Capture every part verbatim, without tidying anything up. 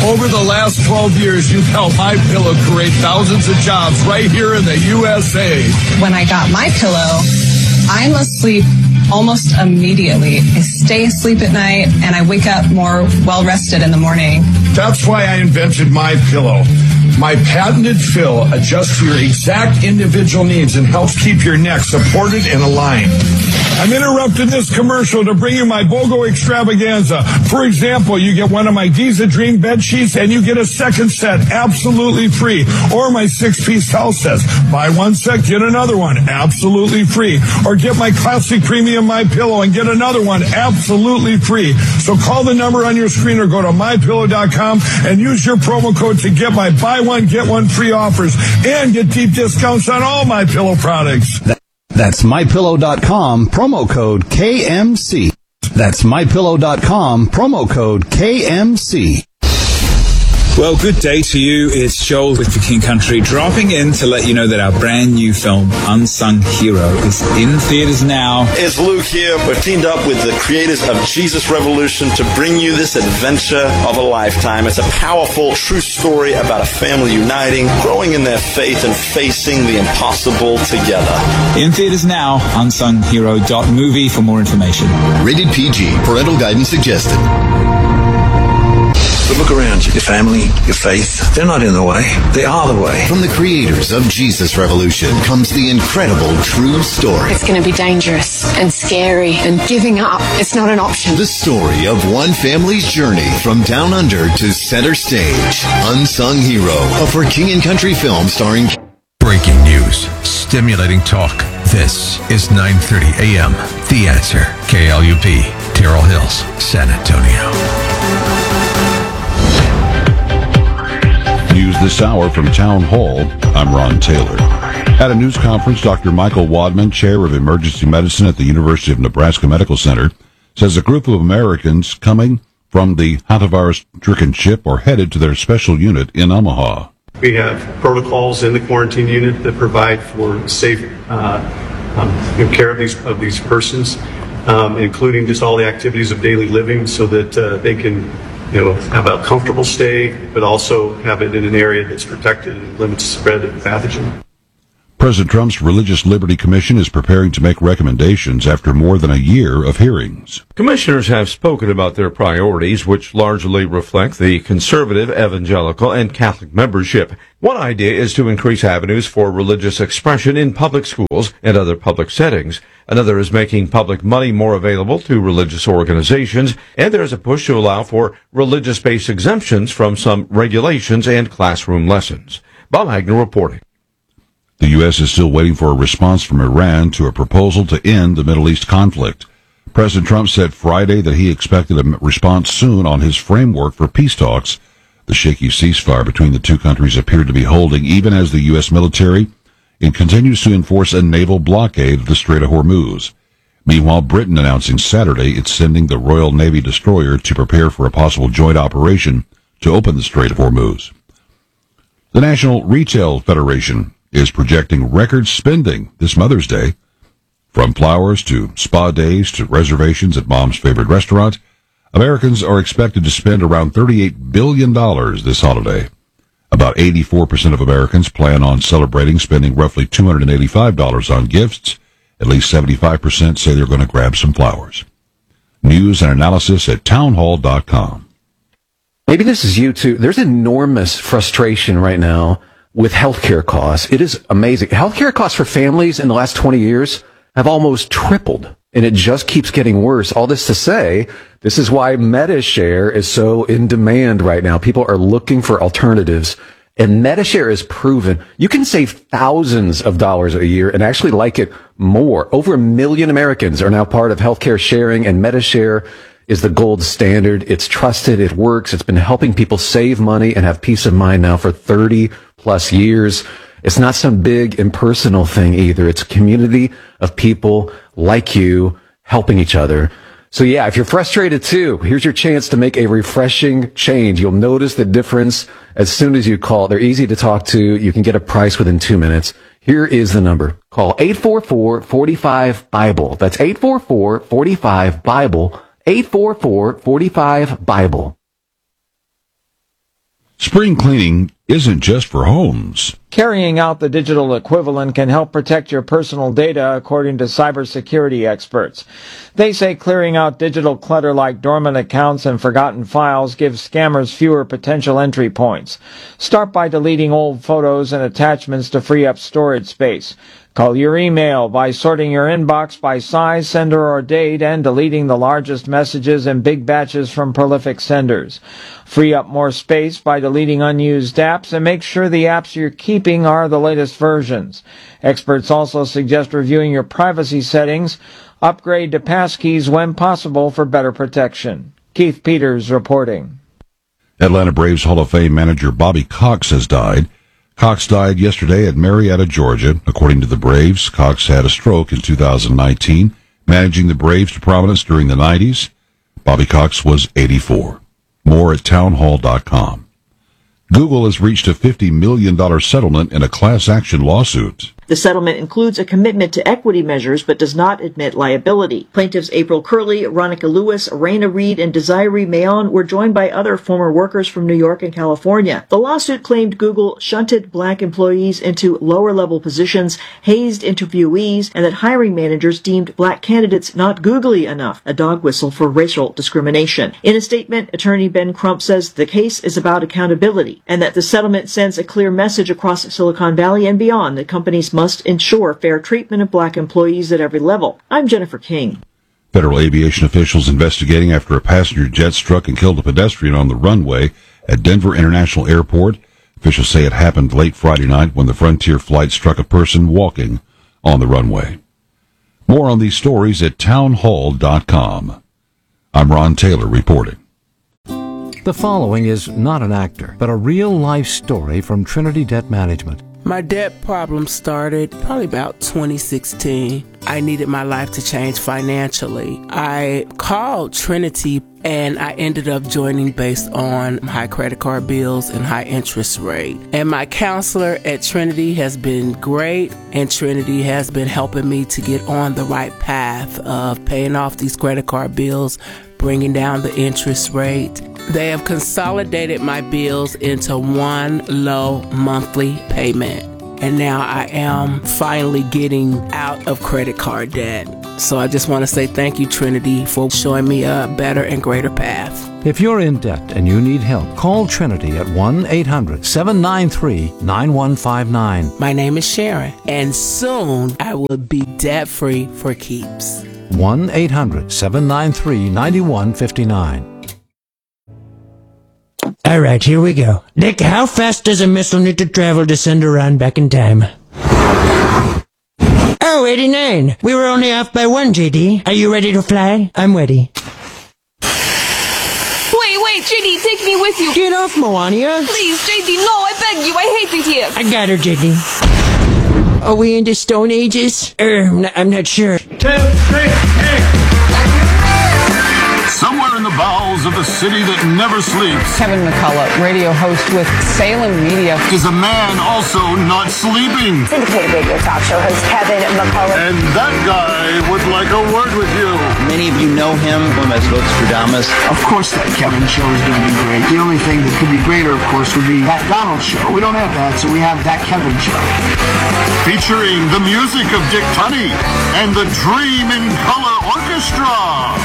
Over the last twelve years, you've helped MyPillow create thousands of jobs right here in the U S A. When I got MyPillow, I'm asleep almost immediately. I stay asleep at night, and I wake up more well-rested in the morning. That's why I invented MyPillow. My patented fill adjusts to your exact individual needs and helps keep your neck supported and aligned. I'm interrupting this commercial to bring you my BOGO extravaganza. For example, you get one of my Giza Dream bed sheets and you get a second set absolutely free. Or my six-piece towel sets. Buy one set, get another one absolutely free. Or get my classic premium MyPillow and get another one absolutely free. So call the number on your screen or go to my pillow dot com and use your promo code to get my buy one, get one free offers and get deep discounts on all MyPillow products. That's my pillow dot com, promo code K M C. That's my pillow dot com, promo code K M C. Well, good day to you. It's Joel with The King Country, dropping in to let you know that our brand new film, Unsung Hero, is in theaters now. It's Luke here. We've teamed up with the creators of Jesus Revolution to bring you this adventure of a lifetime. It's a powerful, true story about a family uniting, growing in their faith, and facing the impossible together. In theaters now, unsung hero dot movie for more information. Rated P G. Parental guidance suggested. But look around you. Your family, your faith, they're not in the way. They are the way. From the creators of Jesus Revolution comes the incredible true story. It's going to be dangerous and scary, and giving up, it's not an option. The story of one family's journey from down under to center stage. Unsung Hero, a For King and Country film starring... Breaking news. Stimulating talk. This is nine thirty a.m. The Answer. K L U P. Terrell Hills, San Antonio. News this hour from Town Hall. I'm Ron Taylor. At a news conference, Doctor Michael Wadman, chair of emergency medicine at the University of Nebraska Medical Center, says a group of Americans coming from the hantavirus-stricken ship are headed to their special unit in Omaha. We have protocols in the quarantine unit that provide for safe uh, um, care of these of these persons, um, including just all the activities of daily living, so that uh, they can, you know, have a comfortable stay, but also have it in an area that's protected and limits the spread of the pathogen. President Trump's Religious Liberty Commission is preparing to make recommendations after more than a year of hearings. Commissioners have spoken about their priorities, which largely reflect the conservative, evangelical, and Catholic membership. One idea is to increase avenues for religious expression in public schools and other public settings. Another is making public money more available to religious organizations, and there's a push to allow for religious-based exemptions from some regulations and classroom lessons. Bob Hagner reporting. The U S is still waiting for a response from Iran to a proposal to end the Middle East conflict. President Trump said Friday that he expected a response soon on his framework for peace talks. The shaky ceasefire between the two countries appeared to be holding even as the U S military it continues to enforce a naval blockade of the Strait of Hormuz. Meanwhile, Britain announcing Saturday it's sending the Royal Navy destroyer to prepare for a possible joint operation to open the Strait of Hormuz. The National Retail Federation is projecting record spending this Mother's Day. From flowers to spa days to reservations at mom's favorite restaurant, Americans are expected to spend around thirty-eight billion dollars this holiday. About eighty-four percent of Americans plan on celebrating spending roughly two hundred eighty-five dollars on gifts. At least seventy-five percent say they're going to grab some flowers. News and analysis at townhall dot com. Maybe this is you too. There's enormous frustration right now with healthcare costs. It is amazing. Healthcare costs for families in the last twenty years have almost tripled, and it just keeps getting worse. All this to say, this is why MediShare is so in demand right now. People are looking for alternatives, and MediShare is proven you can save thousands of dollars a year and actually like it more. Over a million Americans are now part of healthcare sharing, and MediShare is the gold standard. It's trusted. It works. It's been helping people save money and have peace of mind now for thirty plus years. It's not some big impersonal thing either. It's a community of people like you helping each other. So yeah, if you're frustrated too, here's your chance to make a refreshing change. You'll notice the difference as soon as you call. They're easy to talk to. You can get a price within two minutes. Here is the number. Call eight four four, four five, BIBLE. That's eight four four, four five, BIBLE. eight four four, four five, BIBLE. Spring cleaning isn't just for homes. Carrying out the digital equivalent can help protect your personal data, according to cybersecurity experts. They say clearing out digital clutter like dormant accounts and forgotten files gives scammers fewer potential entry points. Start by deleting old photos and attachments to free up storage space. Call your email by sorting your inbox by size, sender, or date, and deleting the largest messages in big batches from prolific senders. Free up more space by deleting unused apps, and make sure the apps you're keeping are the latest versions. Experts also suggest reviewing your privacy settings. Upgrade to passkeys when possible for better protection. Keith Peters reporting. Atlanta Braves Hall of Fame manager Bobby Cox has died. Cox died yesterday at Marietta, Georgia. According to the Braves, Cox had a stroke in two thousand nineteen, managing the Braves to prominence during the nineties. Bobby Cox was eighty-four. More at townhall dot com. Google has reached a fifty million dollars settlement in a class action lawsuit. The settlement includes a commitment to equity measures but does not admit liability. Plaintiffs April Curley, Ronica Lewis, Raina Reed, and Desiree Mayon were joined by other former workers from New York and California. The lawsuit claimed Google shunted black employees into lower-level positions, hazed interviewees, and that hiring managers deemed black candidates not googly enough, a dog whistle for racial discrimination. In a statement, attorney Ben Crump says the case is about accountability and that the settlement sends a clear message across Silicon Valley and beyond that companies must ensure fair treatment of black employees at every level. I'm Jennifer King. Federal aviation officials investigating after a passenger jet struck and killed a pedestrian on the runway at Denver International Airport. Officials say it happened late Friday night when the Frontier flight struck a person walking on the runway. More on these stories at townhall dot com. I'm Ron Taylor reporting. The following is not an actor, but a real-life story from Trinity Debt Management. My debt problem started probably about twenty sixteen. I needed my life to change financially. I called Trinity and I ended up joining based on high credit card bills and high interest rate. And my counselor at Trinity has been great, and Trinity has been helping me to get on the right path of paying off these credit card bills, bringing down the interest rate. They have consolidated my bills into one low monthly payment. And now I am finally getting out of credit card debt. So I just want to say thank you, Trinity, for showing me a better and greater path. If you're in debt and you need help, call Trinity at one eight hundred seven nine three nine one five nine. My name is Sharon, and soon I will be debt-free for keeps. one eight hundred seven nine three nine one five nine. All right, here we go. Nick, how fast does a missile need to travel to send around back in time? Oh, eighty-nine. We were only off by one, J D. Are you ready to fly? I'm ready. Wait, wait, J D, take me with you. Get off, Moania. Please, J D, no, I beg you. I hate it here. I got her, J D. Are we into Stone Ages? Er, I'm not, I'm not sure. Two, three, eight. Somewhere in the bowels of the city that never sleeps, Kevin McCullough, radio host with Salem Media, is a man also not sleeping. Syndicated radio talk show host Kevin McCullough. And that guy would like a word with you. Many of you know him from as Nostradamus. Of course that Kevin show is going to be great. The only thing that could be greater, of course, would be that Donald show. We don't have that, so we have that Kevin show. Featuring the music of Dick Tunney and the Dream in Color Orchestra.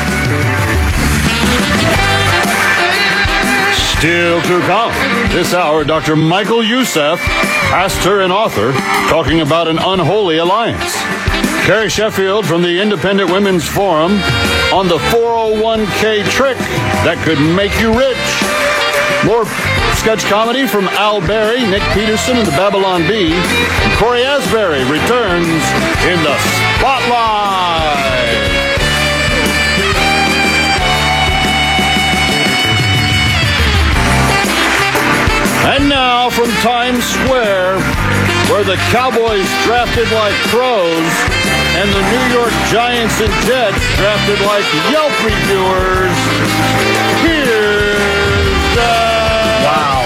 Still to come. This hour, Doctor Michael Youssef, pastor and author, talking about an unholy alliance. Carrie Sheffield from the Independent Women's Forum on the four oh one k trick that could make you rich. More sketch comedy from Al Berry, Nick Peterson, and the Babylon Bee. And Corey Asbury returns in the Spotlight. And now from Times Square, where the Cowboys drafted like pros and the New York Giants and Jets drafted like Yelp reviewers, here's uh, Wow.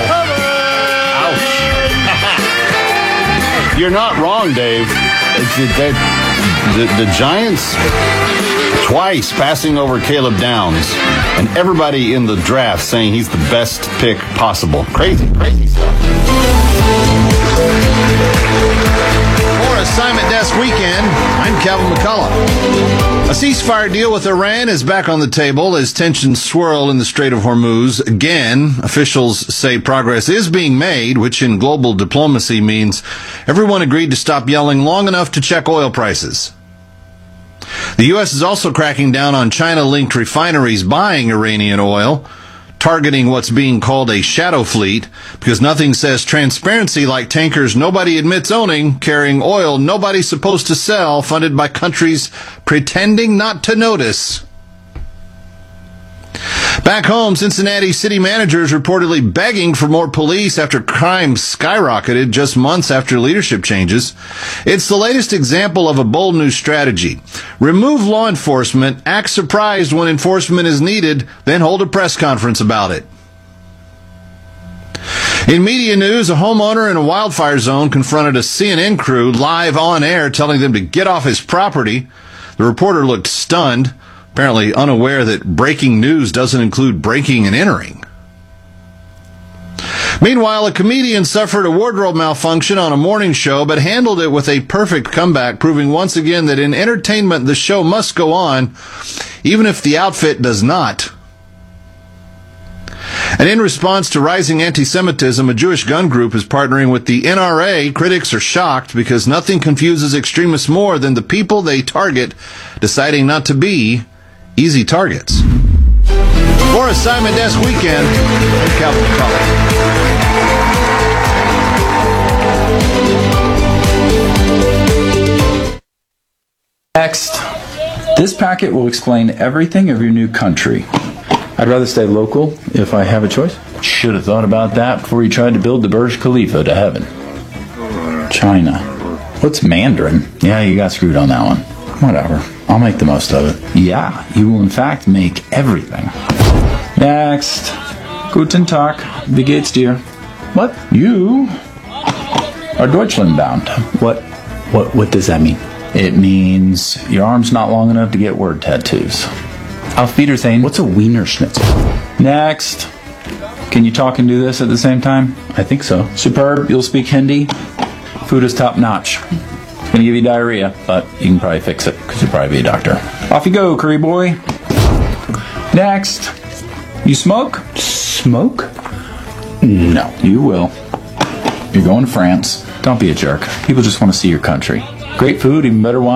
Ouch. You're not wrong, Dave. It's, it, that, the, the Giants twice passing over Caleb Downs, and everybody in the draft saying he's the best pick possible. Crazy, crazy stuff. For Assignment Desk Weekend, I'm Calvin McCullough. A ceasefire deal with Iran is back on the table as tensions swirl in the Strait of Hormuz. Again, officials say progress is being made, which in global diplomacy means everyone agreed to stop yelling long enough to check oil prices. The U S is also cracking down on China-linked refineries buying Iranian oil, targeting what's being called a shadow fleet, because nothing says transparency like tankers nobody admits owning, carrying oil nobody's supposed to sell, funded by countries pretending not to notice. Back home, Cincinnati city managers reportedly begging for more police after crime skyrocketed just months after leadership changes. It's the latest example of a bold new strategy. Remove law enforcement, act surprised when enforcement is needed, then hold a press conference about it. In media news, a homeowner in a wildfire zone confronted a C N N crew live on air telling them to get off his property. The reporter looked stunned, apparently unaware that breaking news doesn't include breaking and entering. Meanwhile, a comedian suffered a wardrobe malfunction on a morning show, but handled it with a perfect comeback, proving once again that in entertainment the show must go on, even if the outfit does not. And in response to rising anti-Semitism, a Jewish gun group is partnering with the N R A. Critics are shocked because nothing confuses extremists more than the people they target deciding not to be easy targets. For Assignment Desk Weekend, I'm Calvin McCullough. Next, this packet will explain everything of your new country. I'd rather stay local if I have a choice. Should have thought about that before you tried to build the Burj Khalifa to heaven. China. What's Mandarin? Yeah, you got screwed on that one. Whatever. I'll make the most of it. Yeah, you will in fact make everything. Next. Guten Tag. Wie geht's dir? What? You are Deutschland bound. What? What? What does that mean? It means your arm's not long enough to get word tattoos. Auf Wiedersehen. What's a Wiener Schnitzel? Next. Can you talk and do this at the same time? I think so. Superb. You'll speak Hindi. Food is top notch. It's going to give you diarrhea, but you can probably fix it because you'll probably be a doctor. Off you go, curry boy. Next. You smoke? Smoke? No. You will. You're going to France. Don't be a jerk. People just want to see your country. Great food, even better wine.